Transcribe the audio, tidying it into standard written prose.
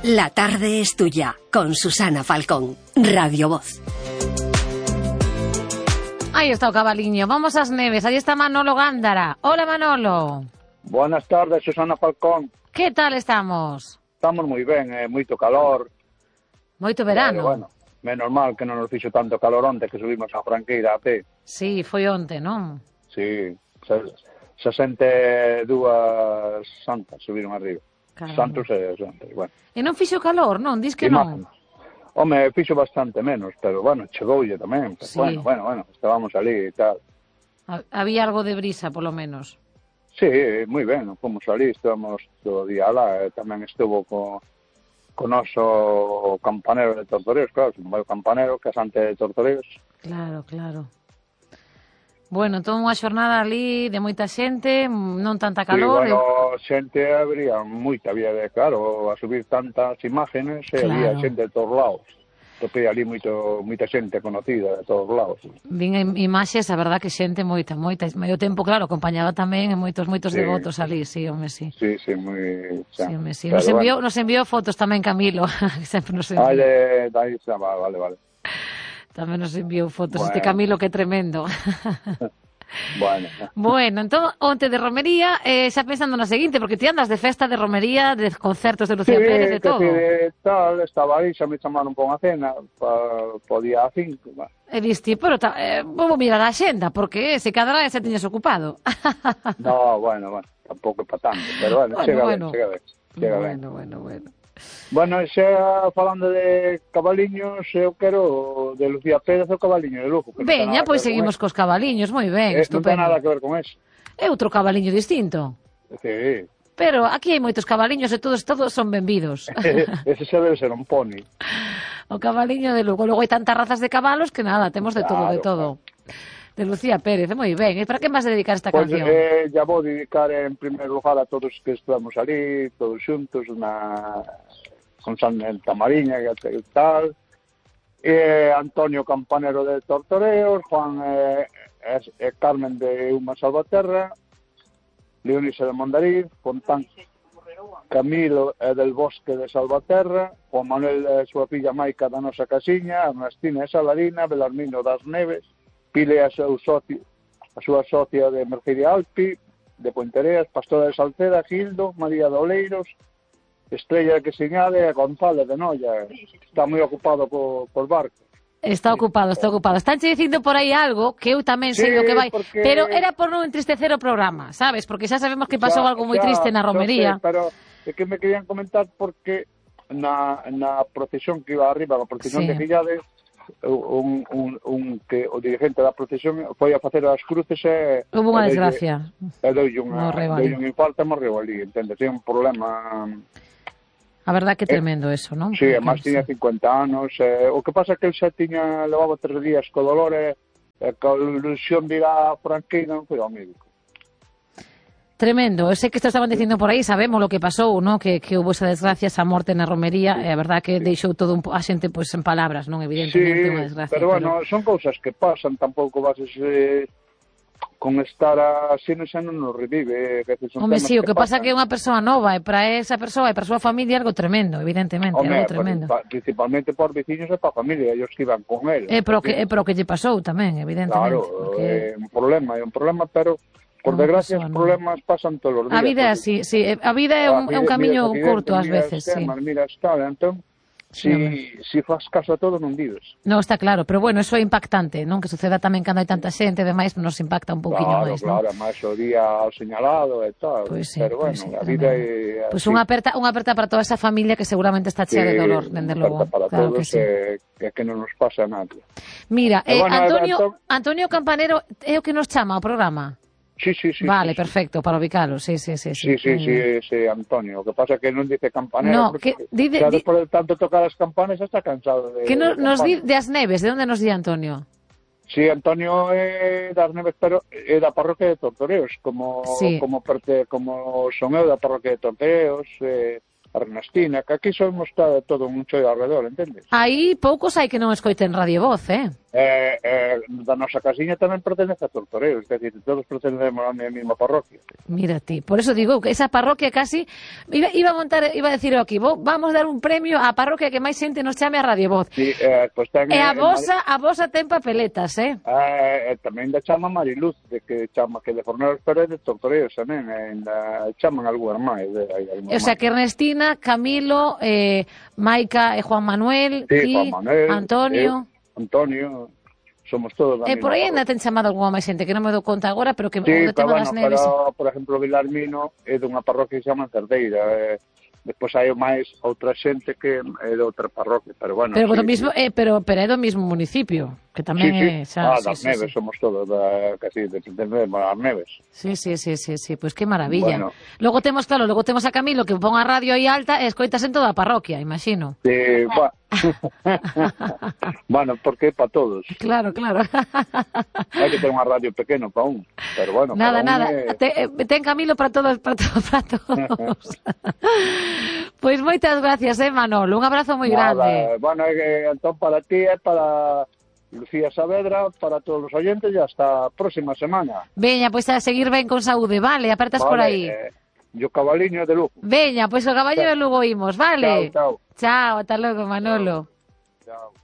La tarde es tuya, con Susana Falcón, Radio Voz. Ahí está o cabaliño, vamos ás neves, aí está Manolo Gándara. Hola Manolo. Buenas tardes, Susana Falcón. Que tal estamos? Estamos moi ben, moito calor. Moito verano. Pero, bueno, menos mal que non nos fixo tanto calor onte que subimos a Franqueira a pé. Sí, foi onte, non? Sí, 62 santas subiron arriba. Caramba. Santos e santos, bueno. E non fixo calor, non? Dis que non? Home, fixo bastante menos, pero, bueno, chegoulle tamén. Pero, sí. Bueno, estábamos ali e tal. Había algo de brisa, polo menos. Sí, moi ben, fomos ali, estábamos todo o día lá, tamén estuvo co noso campanero de Tortoreos, claro, non vai o campanero, casante de Tortoreos. Claro, claro. Bueno, entón unha xornada ali de moita xente, non tanta calor. Sí, bueno, xente había de, claro, a subir tantas imágenes, claro. Había xente de todos lados. Topei ali moita xente conocida de todos lados. Vin imaxes, a verdad que xente moita. Medio tempo, claro, acompañaba tamén moitos sí. Devotos ali, sí, home, sí. Sí, moi... Sí, home, sí. Nos enviou fotos tamén Camilo, sempre nos enviou. Vale. Tamén nos enviou fotos, bueno. Este Camilo que tremendo. Bueno, entón, onte de romería, xa pensando na seguinte, porque ti andas de festa, de romería, de concertos de Lucía Pérez, de todo. Sí, tal, estaba aí, xa me chamaron por unha cena, po día 5. E diste, pero vou mirar a xenda, porque se cadra xa tiñes ocupado. No, bueno, tampouco é pa tanto, pero bueno, chega ben. Bueno, xa falando de cabaliños, eu quero de Lucía Pérez o cabaliño de Lugo. Veña, pois seguimos cos cabaliños, moi ben, estupendo. Non ten nada que ver con eso. É outro cabaliño distinto. Sí. Pero aquí hai moitos cabaliños e todos son benvidos. Ese xa debe ser un poni. O cabaliño de Lugo. Logo hai tantas razas de cabalos que nada, temos de todo, de todo. De Lucía Pérez, moi ben. E para que vas dedicar esta canción? Ya vou dedicar en primeiro lugar a todos que estamos ali, todos xuntos, con Santa Mariña e tal, Antonio Campanero de Tortoreos, Juan e Carmen de Uma Salvaterra, Leonisa de Mondariz, Fontán Camilo del Bosque de Salvaterra, Juan Manuel e súa filla Maica da nosa casiña, Ernestina e Salarina, Belarmino das Neves, Pile a súa socia de Merceria Alpi, de Poentereas, Pastora de Salceda, Gildo, María de Oleiros, Estrella de Quesiñade e González de Noia. Está moi ocupado cos barcos. Está ocupado. Estánche dicindo por aí algo que eu tamén sei o que vai, porque... pero era por non entristecer o programa, sabes? Porque xa sabemos que pasou algo moi triste na romería. Pero é que me querían comentar porque na procesión que iba arriba, a procesión de Quillades, que o dirigente da procesión foi a facer as cruces e... Houve unha desgracia. E doi un infarto e morreu ali, entende? Ten un problema... A verdad que tremendo eso, non? Sí, además tiña 50 anos. O que pasa é que el xa levaba 3 días co dolor e ca ilusión de ir a Franqueira non foi ao médico. Tremendo, eu sei que isto estaban dicindo por aí, sabemos lo que pasou, ¿no? Que houve esa desgracia, esa morte na romería, e a verdad que deixou todo a xente pues, en palabras, non? Evidentemente, unha desgracia. Pero bueno, son cousas que pasan, tampouco vas con estar así xa non nos revive. Home, sí, o que pasa que é unha persoa nova, e para esa persoa e para a súa familia algo tremendo, evidentemente, algo tremendo. Principalmente por veciños e para a familia, ellos que iban con él. É pro que lle pasou tamén, evidentemente. Claro, é un problema, pero... Por desgracia, os problemas pasan todos os días. A vida é así, sí. A vida é un camiño curto, ás veces, sí. Mira, entón, si faz caso a todo, non vives. Non, está claro, pero bueno, eso é impactante, non? Que suceda tamén cando hai tanta xente, demais, nos impacta un pouquiño máis, non? Claro, máis o día señalado e tal. Pero bueno, a vida é... Pois unha aperta para toda esa familia que seguramente está chea de dolor, dende logo. Para todos, que non nos pasa nada. Mira, Antonio Campanero é o que nos chama ao programa. Sí. Vale, perfecto, para ubicalo, sí. Sí, Antonio. O que pasa é que non dice campanero, no, porque xa despois de tanto tocar as campanas está cansado de... Que nos di de As Neves, de onde nos di Antonio? Sí, Antonio é das Neves, pero é da parroquia de Tortoreos, como son eu da parroquia de Tortoreos, Ernestina, que aquí somos todo un choio alrededor, entendes? Aí poucos hai que non escoiten Radio Voz, Da nosa casiña tamén pertenece a Tortoreo, es decir, todos pertenecemos á mesma parroquia. Mira ti, por eso digo que esa parroquia casi iba a decir aquí, vamos dar un premio á parroquia que máis xente nos chame a Radio Voz. Sí, pues ten, E a vosa ten papeletas, tamén da chama Mariluz, de que chama que de Forneros Pérez de Tortoreo tamén, chaman algunhas máis. O sea, que Ernestina, Camilo, Maica e Juan Manuel, sí, Juan Manuel, Antonio... Antonio, somos todos da mesma por aí parroquia. ainda ten chamado algunha máis xente que non me dou conta agora, pero que Sí, o tema das neves... pero, por exemplo, Vilarmino é dunha parroquia que se chama Cerdeira, despois hai máis outra xente que é de outra parroquia, pero bueno... Pero, sí, mismo, pero é do mismo municipio, que tamén é... das Neves, somos todos, casi pertenecemos ás Neves. Sí, pois que maravilla. Bueno. Logo temos a Camilo, que pon a radio aí alta e escoitas en toda a parroquia, imagino. Sí, bueno, porque é para todos. Claro. Hai que ter unha radio pequeno para un, pero bueno... Nada. Ten Camilo para todos. Pois moitas gracias, Manolo. Un abrazo moi grande. Bueno, entón para ti e para Lucía Saavedra, para todos os oyentes, e hasta a próxima semana. Veña, pois a seguir ben con saúde, vale? Apertas por aí. E o cabaliño de Lugo. Veña, pois o caballo de Lugo imos, vale? Chao. Chao, ata logo, Manolo. Chao.